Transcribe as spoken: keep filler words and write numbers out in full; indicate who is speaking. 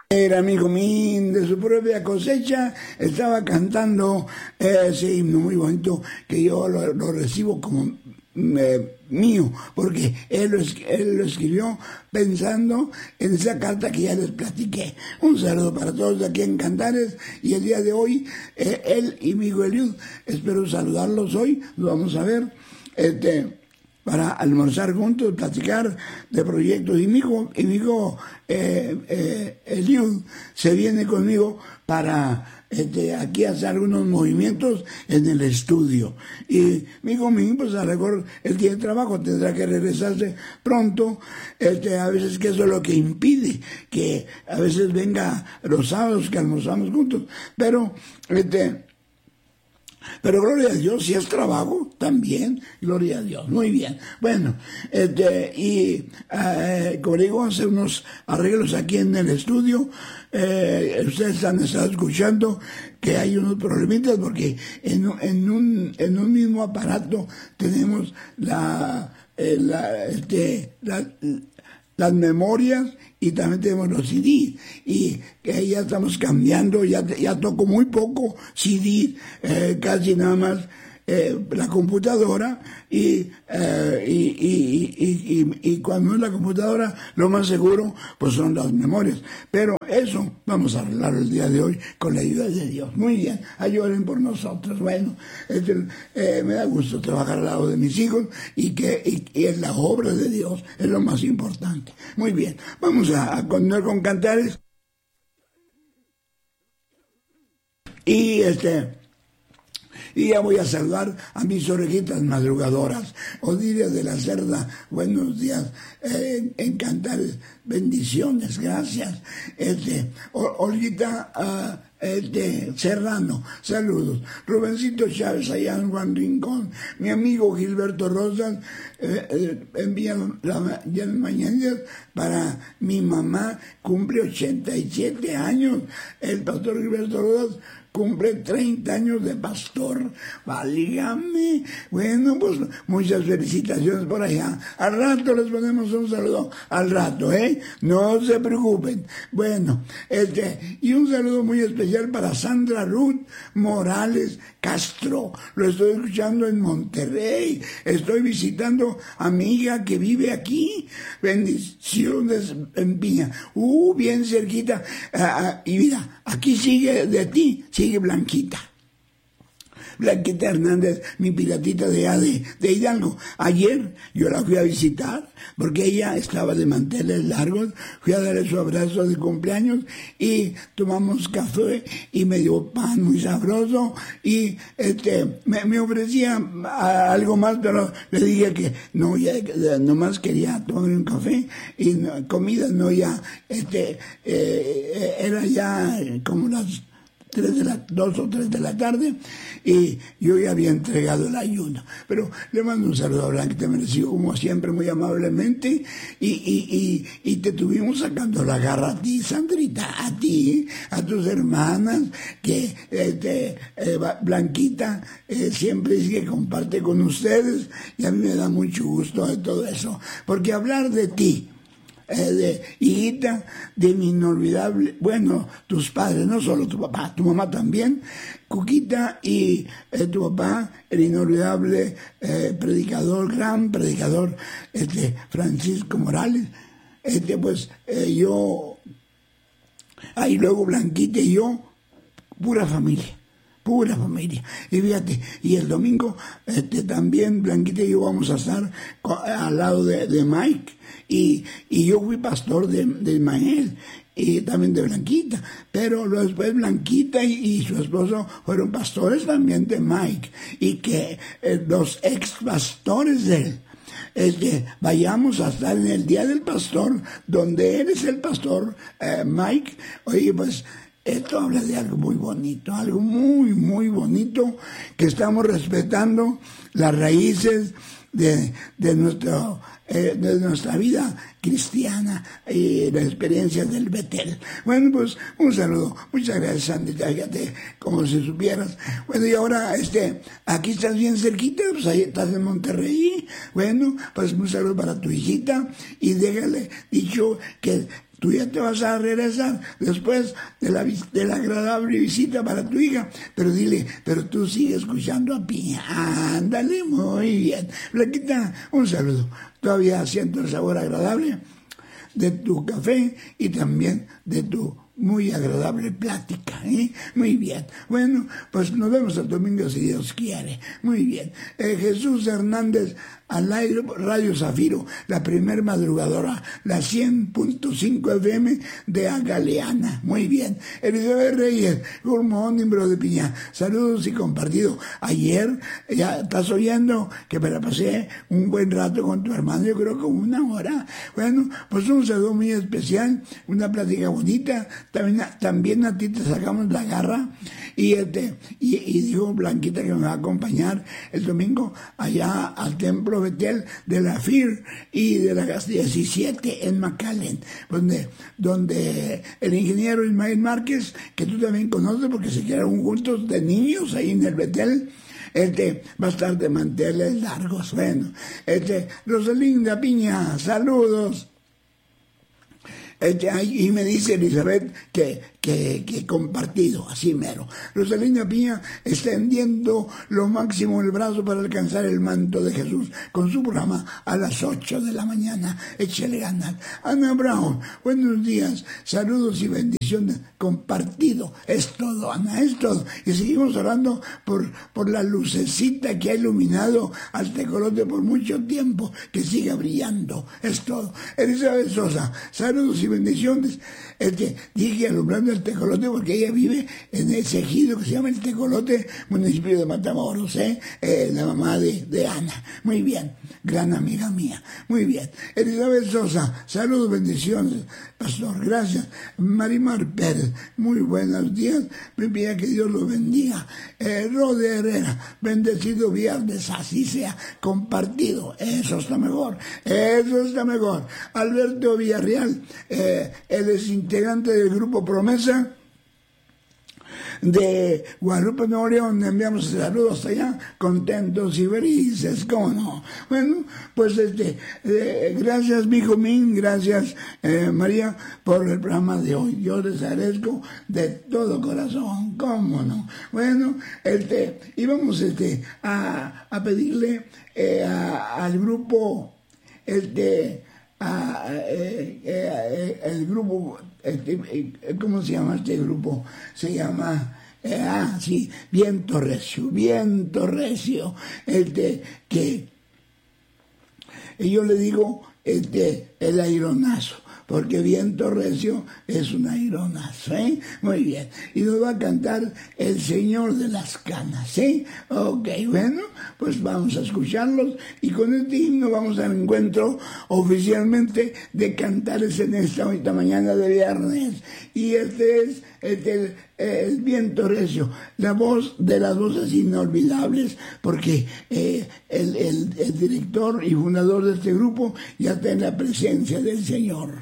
Speaker 1: Era amigo mío de su propia cosecha, estaba cantando ese himno muy bonito que yo lo, lo recibo como eh, mío, porque él lo, él lo escribió pensando en esa carta que ya les platiqué. Un saludo para todos aquí en Cantares, y el día de hoy eh, él y mi hijo Eliud, espero saludarlos hoy, lo vamos a ver, este... para almorzar juntos, platicar de proyectos. Y mi hijo, y mi hijo eh, eh, Eliud se viene conmigo para este, aquí hacer algunos movimientos en el estudio. Y mi hijo mío, pues a lo mejor él tiene trabajo, tendrá que regresarse pronto. Este, a veces que eso es lo que impide que a veces venga los sábados que almorzamos juntos. Pero este... Pero gloria a Dios, si es trabajo, también, gloria a Dios. Muy bien. Bueno, este, y eh, como digo, hacer unos arreglos aquí en el estudio. Eh, ustedes han estado escuchando que hay unos problemitas porque en, en, un, en un mismo aparato tenemos la, eh, la, este, la, las memorias y también tenemos los C D, y que ya estamos cambiando, ya, ya toco muy poco C D, eh, casi nada más eh, la computadora, y, eh, y, y, y, y, y cuando es la computadora, lo más seguro pues son las memorias. Pero eso vamos a arreglar el día de hoy con la ayuda de Dios. Muy bien, ayuden por nosotros. Bueno, este, eh, me da gusto trabajar al lado de mis hijos, y que y, y es la obra de Dios, es lo más importante. Muy bien, vamos a, a continuar con Cantares. Y este... Y ya voy a saludar a mis orejitas madrugadoras. Odilia de la Cerda, buenos días. Eh, en Cantares, bendiciones, gracias. Este, Olguita uh, este, Serrano, saludos. Rubencito Chávez, allá en Juan Rincón. Mi amigo Gilberto Rosas, eh, eh, envía la, ya en mañana para mi mamá, cumple ochenta y siete años. El pastor Gilberto Rosas cumple treinta años de pastor, válgame. Bueno, pues muchas felicitaciones por allá. Al rato les ponemos un saludo, al rato, ¿eh? No se preocupen. Bueno, este, y un saludo muy especial para Sandra Ruth Morales Castro. Lo estoy escuchando en Monterrey. Estoy visitando a mi hija que vive aquí. Bendiciones en Piña. Uh, bien cerquita. Uh, uh, y mira, aquí sigue de ti, sigue Blanquita. Blanquita Hernández, mi piratita de, de, de Hidalgo. Ayer yo la fui a visitar porque ella estaba de manteles largos. Fui a darle su abrazo de cumpleaños y tomamos café y me dio pan muy sabroso, y este me, me ofrecía algo más, pero le dije que no, ya nomás quería tomar un café y no, comida no, ya este eh, era ya como las tres de la, dos o tres de la tarde, y yo ya había entregado el ayuno. Pero le mando un saludo a Blanquita, me recibió como siempre muy amablemente, y, y, y, y te tuvimos sacando la garra a ti, Sandrita, a ti, a tus hermanas, que este, eh, Blanquita eh, siempre dice que comparte con ustedes, y a mí me da mucho gusto de todo eso, porque hablar de ti, Eh, de hijita, de mi inolvidable, bueno, tus padres, no solo tu papá, tu mamá también, Cuquita, y eh, tu papá, el inolvidable eh, predicador, gran predicador, este, Francisco Morales, este, pues eh, yo, ahí luego Blanquita y yo, pura familia. Pura familia. Y fíjate, y el domingo este, también Blanquita y yo vamos a estar al lado de, de Mike, y, y yo fui pastor de, de Ismael y también de Blanquita, pero después Blanquita y, y su esposo fueron pastores también de Mike, y que eh, los ex pastores de él, este, vayamos a estar en el Día del Pastor, donde él es el pastor, eh, Mike. Oye, pues esto habla de algo muy bonito, algo muy, muy bonito, que estamos respetando las raíces de, de, nuestro, eh, de nuestra vida cristiana y las experiencias del Betel. Bueno, pues un saludo. Muchas gracias, Sandrita, fíjate, como si supieras. Bueno, y ahora, este, aquí estás bien cerquita, pues ahí estás en Monterrey. Bueno, pues un saludo para tu hijita, y déjale dicho que tú ya te vas a regresar después de la, de la agradable visita para tu hija, pero dile, pero tú sigues escuchando a Piña. Ándale, muy bien. Blanquita, un saludo. Todavía siento el sabor agradable de tu café y también de tu muy agradable plática, ¿eh? Muy bien. Bueno, pues nos vemos el domingo si Dios quiere. Muy bien. Eh, Jesús Hernández al aire, Radio Zafiro, la primer madrugadora, la cien punto cinco F M de Agaleana. Muy bien. Elizabeth Reyes, Gurmón, miembro de Piña. Saludos y compartido. Ayer, ya estás oyendo que me la pasé un buen rato con tu hermano, yo creo como una hora. Bueno, pues un saludo muy especial, una plática bonita. También, también a ti te sacamos la garra y, este, y, y dijo Blanquita que me va a acompañar el domingo allá al templo Betel de la F I R y de la diecisiete en McAllen, donde, donde el ingeniero Ismael Márquez, que tú también conoces porque se quedaron juntos de niños ahí en el Betel, este va a estar de manteles largos. Bueno, este Rosalinda Piña, saludos. Este, y me dice Elizabeth que, que, que compartido, así mero. Rosalinda Piña extendiendo lo máximo el brazo para alcanzar el manto de Jesús con su programa a las ocho de la mañana. Échale ganas. Ana Brown, buenos días, saludos y bendiciones. Compartido, es todo, Ana, es todo. Y seguimos orando por, por la lucecita que ha iluminado al tecolote por mucho tiempo, que siga brillando, es todo. Elizabeth Sosa, saludos y bendiciones. Este, dije alumbrando el tecolote porque ella vive en ese ejido que se llama el Tecolote, municipio de Matamoros, ¿eh? Eh, la mamá de, de Ana. Muy bien, gran amiga mía. Muy bien. Elizabeth Sosa, saludos, bendiciones, pastor, gracias. Marimar Pérez, muy buenos días, me pida que Dios los bendiga. Eh, Rode Herrera, bendecido viernes, así sea, compartido, eso está mejor, eso está mejor. Alberto Villarreal, eh, él es integrante del grupo Promesa de Guadalupe, Nuevo León. Enviamos saludos hasta allá, contentos y felices, ¿cómo no? Bueno, pues este, eh, gracias Mijomín, gracias eh, María por el programa de hoy. Yo les agradezco de todo corazón, ¿cómo no? Bueno, este, y vamos este, a, a pedirle eh, a, al grupo, este, a, eh, eh, el grupo, este, ¿cómo se llama este grupo? Se llama, eh, ah, sí, Viento Recio, Viento Recio, este, que yo le digo, este, el aironazo, porque Viento Recio es un aironazo, ¿eh? Muy bien. Y nos va a cantar El Señor de las Canas, ¿sí? Ok, bueno, pues vamos a escucharlos y con este himno vamos al encuentro oficialmente de cantares en esta ahorita mañana de viernes. Y este es este, el, el Viento Recio, la voz de las voces inolvidables, porque eh, el, el, el director y fundador de este grupo ya está en la presencia del Señor.